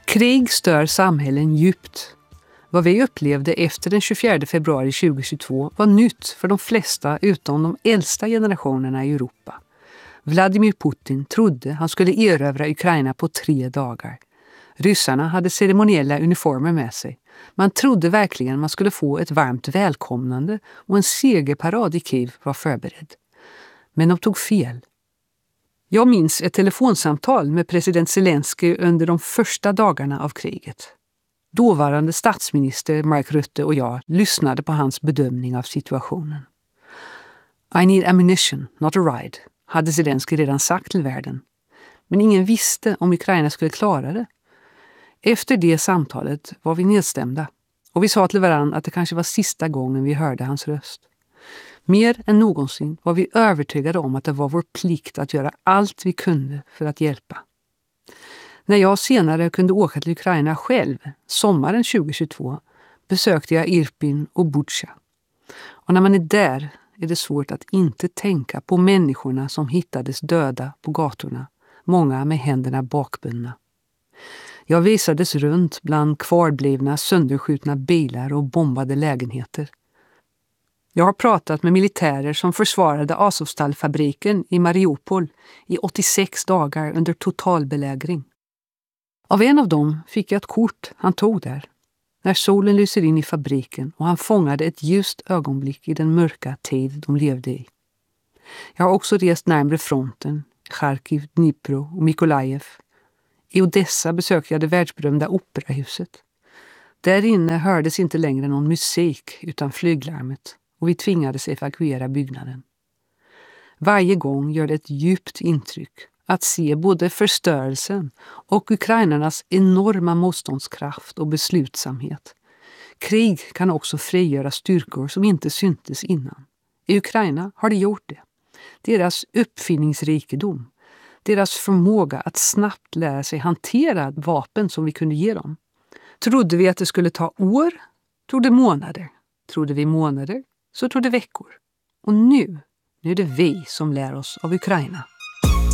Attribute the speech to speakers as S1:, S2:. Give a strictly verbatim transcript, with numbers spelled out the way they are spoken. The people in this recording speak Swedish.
S1: Krig stör samhällen djupt. Vad vi upplevde efter den tjugofjärde februari tjugohundratjugotvå var nytt för de flesta utom de äldsta generationerna i Europa. Vladimir Putin trodde han skulle erövra Ukraina på tre dagar. Ryssarna hade ceremoniella uniformer med sig. Man trodde verkligen man skulle få ett varmt välkomnande och en segerparad i Kiev var förberedd. Men de tog fel. Jag minns ett telefonsamtal med president Zelensky under de första dagarna av kriget. Dåvarande statsminister Mark Rutte och jag lyssnade på hans bedömning av situationen. I need ammunition, not a ride, hade Zelensky redan sagt till världen. Men ingen visste om Ukraina skulle klara det. Efter det samtalet var vi nedstämda och vi sa till varandra att det kanske var sista gången vi hörde hans röst. Mer än någonsin var vi övertygade om att det var vår plikt att göra allt vi kunde för att hjälpa. När jag senare kunde åka till Ukraina själv, sommaren tjugohundratjugotvå, besökte jag Irpin och Bucha. Och när man är där är det svårt att inte tänka på människorna som hittades döda på gatorna, många med händerna bakbundna. Jag visades runt bland kvarblivna sönderskjutna bilar och bombade lägenheter. Jag har pratat med militärer som försvarade Azovstal-fabriken i Mariupol i åttiosex dagar under totalbelägring. Av en av dem fick jag ett kort han tog där. När solen lyser in i fabriken och han fångade ett ljust ögonblick i den mörka tid de levde i. Jag har också rest närmare fronten, Charkiv, Dnipro och Mykolajev. I Odessa besökte jag det världsberömda operahuset. Där inne hördes inte längre någon musik utan flyglarmet och vi tvingades evakuera byggnaden. Varje gång gör det ett djupt intryck att se både förstörelsen och ukrainarnas enorma motståndskraft och beslutsamhet. Krig kan också frigöra styrkor som inte syntes innan. I Ukraina har det gjort det. Deras uppfinningsrikedom, deras förmåga att snabbt lära sig hantera vapen som vi kunde ge dem. Trodde vi att det skulle ta år, tog det månader. Trodde vi månader, så tog det veckor. Och nu, nu är det vi som lär oss av Ukraina.